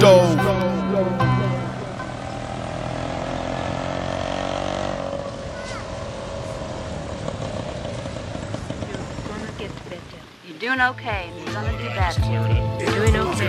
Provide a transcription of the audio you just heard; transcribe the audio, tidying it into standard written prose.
Dope. You're gonna get better. You're doing okay, and you're gonna do better. You're doing okay.